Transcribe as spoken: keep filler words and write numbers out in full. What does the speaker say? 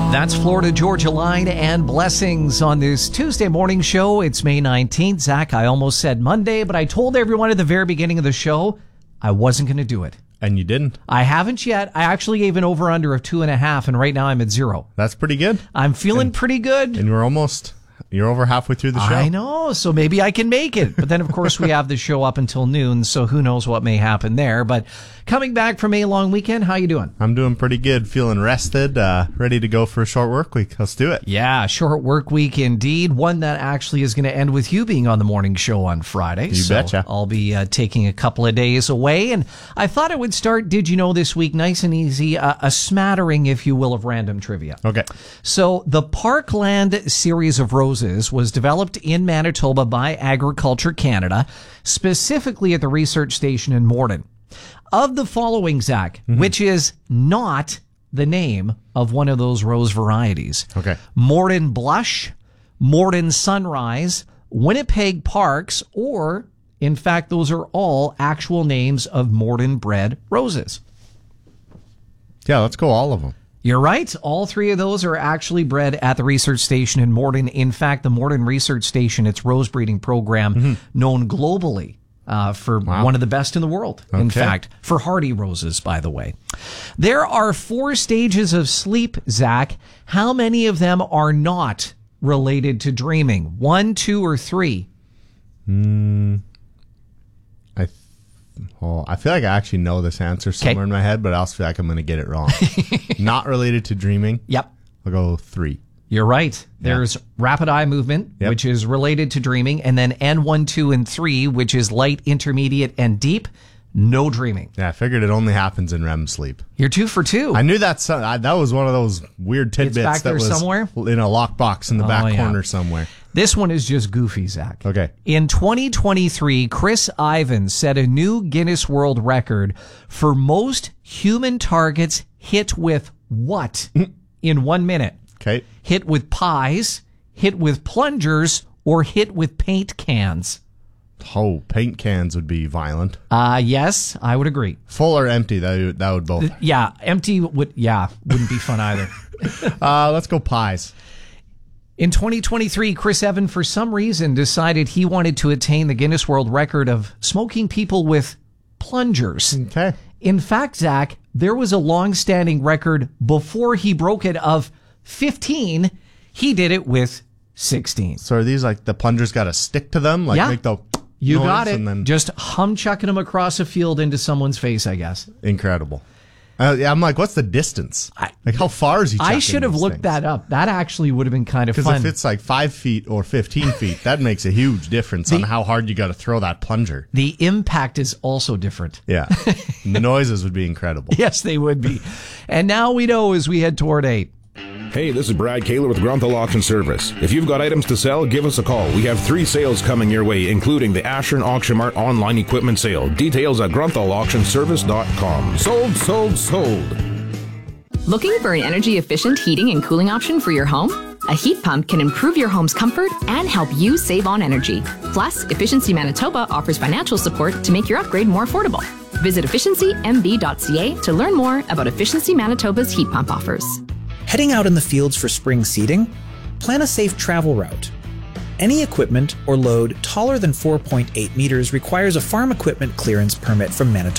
That's Florida Georgia Line and Blessings on this Tuesday morning show. It's May nineteenth. Zach, I almost said Monday, but I told everyone at the very beginning of the show I wasn't going to do it. And you didn't? I haven't yet. I actually gave an over-under of two and a half, and right now I'm at zero. That's pretty good. I'm feeling and, pretty good. And we're almost... You're over halfway through the show. I know, so maybe I can make it. But then, of course, we have the show up until noon, so who knows what may happen there. But coming back from a long weekend, how you doing? I'm doing pretty good, feeling rested, uh, ready to go for a short work week. Let's do it. Yeah, short work week indeed. One that actually is going to end with you being on the morning show on Friday. You so betcha. I'll be uh, taking a couple of days away. And I thought I would start, did you know, this week, nice and easy, uh, a smattering, if you will, of random trivia. Okay. So the Parkland series of roses was developed in Manitoba by Agriculture Canada, specifically at the research station in Morden. Of the following, Zach, mm-hmm. which is not the name of one of those rose varieties. Okay. Morden Blush, Morden Sunrise, Winnipeg Parks, or, in fact, those are all actual names of Morden bred roses. Yeah, let's go all of them. You're right. All three of those are actually bred at the research station in Morden. In fact, the Morden Research Station, its rose breeding program, mm-hmm. known globally uh, for wow. one of the best in the world. Okay. In fact, for hardy roses, by the way. There are four stages of sleep, Zach. How many of them are not related to dreaming? One, two, or three? Hmm. I Oh, I feel like I actually know this answer somewhere in my head, but I also feel like I'm going to get it wrong. Not related to dreaming. Yep. I'll go three. You're right. There's yeah. rapid eye movement, yep. which is related to dreaming, and then N one, two, and three, which is light, intermediate, and deep. No dreaming. Yeah, I figured it only happens in R E M sleep. You're two for two. I knew that. I, that was one of those weird tidbits it's back that there was somewhere? in a lockbox in the oh, back yeah. corner somewhere. This one is just goofy, Zach. Okay. In twenty twenty-three, Chris Ivans set a new Guinness World Record for most human targets hit with what in one minute? Okay. Hit with pies, hit with plungers, or hit with paint cans? Oh, paint cans would be violent. Uh, yes, I would agree. Full or empty, that would, that would both. Yeah, empty would, yeah, wouldn't be fun either. uh, let's go pies. In twenty twenty-three, Chris Evans, for some reason, decided he wanted to attain the Guinness World Record of smoking people with plungers. Okay. In fact, Zach, there was a long-standing record before he broke it of fifteen. He did it with sixteen. So are these like the plungers got to stick to them? Like yeah. make the You noise got it. And then... Just hum-chucking them across a field into someone's face, I guess. Incredible. Uh, yeah, I'm like, what's the distance? I, like, how far is he chucking I should have these looked things? that up. That actually would have been kind of fun. Because if it's like five feet or fifteen feet, that makes a huge difference the, on how hard you got to throw that plunger. The impact is also different. Yeah. The noises would be incredible. Yes, they would be. And now we know as we head toward eight. Hey, this is Brad Kaler with Grunthal Auction Service. If you've got items to sell, give us a call. We have three sales coming your way, including the Ashern Auction Mart online equipment sale. Details at grunthal auction service dot com. Sold, sold, sold. Looking for an energy-efficient heating and cooling option for your home? A heat pump can improve your home's comfort and help you save on energy. Plus, Efficiency Manitoba offers financial support to make your upgrade more affordable. Visit efficiency m b dot c a to learn more about Efficiency Manitoba's heat pump offers. Heading out in the fields for spring seeding? Plan a safe travel route. Any equipment or load taller than four point eight meters requires a farm equipment clearance permit from Manitoba.